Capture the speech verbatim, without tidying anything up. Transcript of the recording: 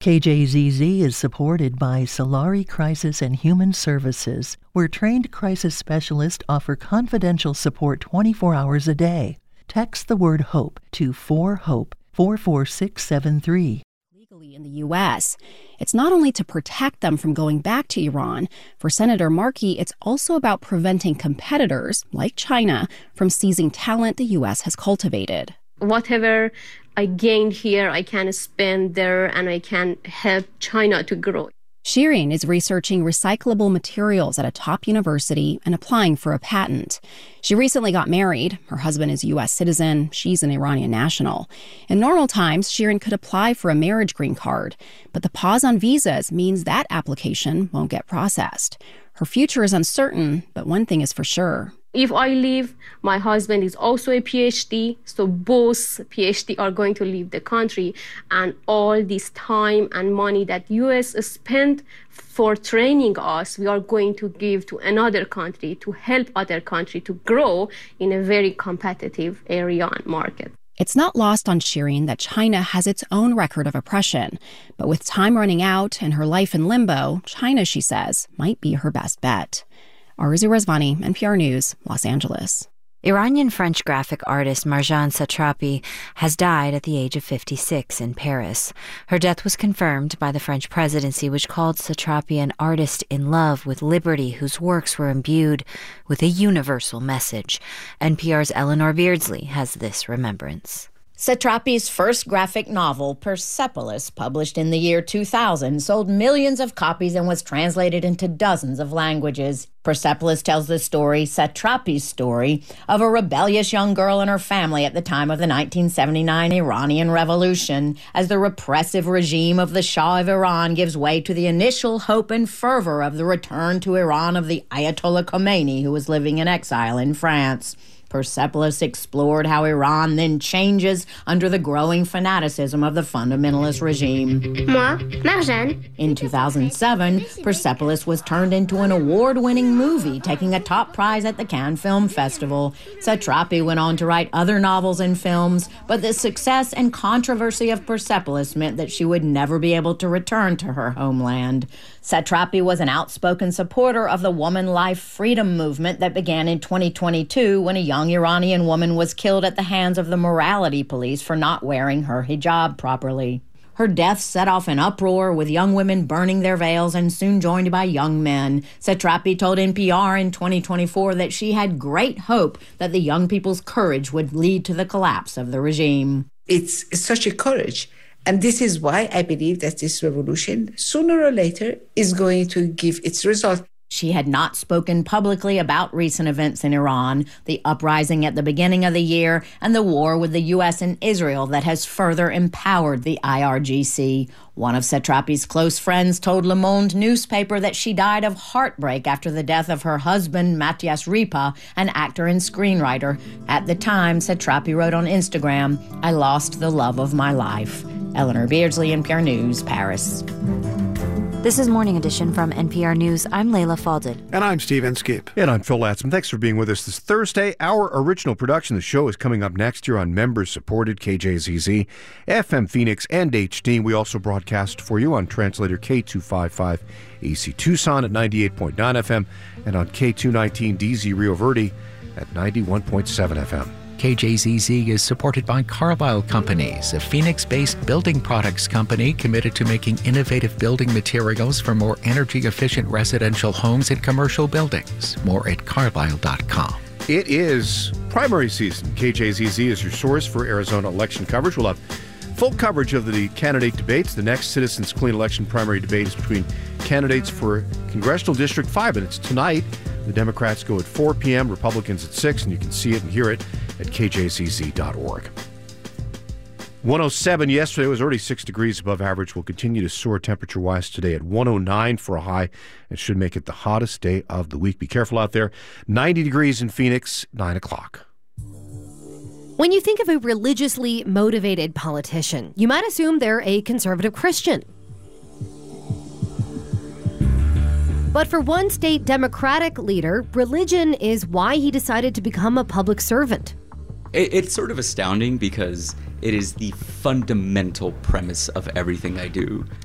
K J Z Z is supported by Solari Crisis and Human Services, where trained crisis specialists offer confidential support twenty-four hours a day. Text the word HOPE to four HOPE four four six seven three. Legally in the U S, it's not only to protect them from going back to Iran. For Senator Markey, it's also about preventing competitors, like China, from seizing talent the U S has cultivated. Whatever I gained here, I can spend there, and I can help China to grow. Shireen is researching recyclable materials at a top university and applying for a patent. She recently got married. Her husband is a U S citizen. She's an Iranian national. In normal times, Shireen could apply for a marriage green card, but the pause on visas means that application won't get processed. Her future is uncertain, but one thing is for sure. If I leave, my husband is also a P H D, so both P H D are going to leave the country, and all this time and money that U S spent for training us, we are going to give to another country to help other country to grow in a very competitive area and market. It's not lost on Shireen that China has its own record of oppression, but with time running out and her life in limbo, China, she says, might be her best bet. Arzu Rezvani, N P R News, Los Angeles. Iranian-French graphic artist Marjane Satrapi has died at the age of fifty-six in Paris. Her death was confirmed by the French presidency, which called Satrapi an artist in love with liberty whose works were imbued with a universal message. N P R's Eleanor Beardsley has this remembrance. Satrapi's first graphic novel, Persepolis, published in the year two thousand, sold millions of copies and was translated into dozens of languages. Persepolis tells the story, Satrapi's story, of a rebellious young girl and her family at the time of the nineteen seventy-nine Iranian Revolution, as the repressive regime of the Shah of Iran gives way to the initial hope and fervor of the return to Iran of the Ayatollah Khomeini, who was living in exile in France. Persepolis explored how Iran then changes under the growing fanaticism of the fundamentalist regime. Moi, Marjane. In two thousand seven, Persepolis was turned into an award-winning movie, taking a top prize at the Cannes Film Festival. Satrapi went on to write other novels and films, but the success and controversy of Persepolis meant that she would never be able to return to her homeland. Satrapi was an outspoken supporter of the woman life freedom movement that began in twenty twenty-two when a young Iranian woman was killed at the hands of the morality police for not wearing her hijab properly. Her death set off an uproar, with young women burning their veils and soon joined by young men. Satrapi told N P R in twenty twenty-four that she had great hope that the young people's courage would lead to the collapse of the regime. It's such a courage. And this is why I believe that this revolution, sooner or later, is going to give its result. She had not spoken publicly about recent events in Iran, the uprising at the beginning of the year, and the war with the U S and Israel that has further empowered the I R G C. One of Satrapi's close friends told Le Monde newspaper that she died of heartbreak after the death of her husband, Matthias Ripa, an actor and screenwriter. At the time, Satrapi wrote on Instagram, "I lost the love of my life." Eleanor Beardsley, N P R News, Paris. This is Morning Edition from N P R News. I'm Layla Falded. And I'm Stephen Skip. And I'm Phil Latsman. Thanks for being with us this Thursday. Our original production, the show, is coming up next year on members-supported K J Z Z, F M Phoenix, and H D. We also broadcast for you on translator K two fifty-five A C Tucson at ninety-eight point nine F M and on K two nineteen D Z Rio Verde at ninety-one point seven F M. K J Z Z is supported by Carlisle Companies, a Phoenix-based building products company committed to making innovative building materials for more energy-efficient residential homes and commercial buildings. More at carlisle dot com. It is primary season. K J Z Z is your source for Arizona election coverage. We'll have full coverage of the candidate debates. The next Citizens Clean Election primary debate is between candidates for Congressional District five, and it's tonight. The Democrats go at four p.m., Republicans at six, and you can see it and hear it at K J Z Z dot org. one oh seven yesterday was already six degrees above average. Will continue to soar temperature-wise today at one oh nine for a high. It should make it the hottest day of the week. Be careful out there. ninety degrees in Phoenix, nine o'clock. When you think of a religiously motivated politician, you might assume they're a conservative Christian. But for one state Democratic leader, religion is why he decided to become a public servant. It's sort of astounding because it is the fundamental premise of everything I do.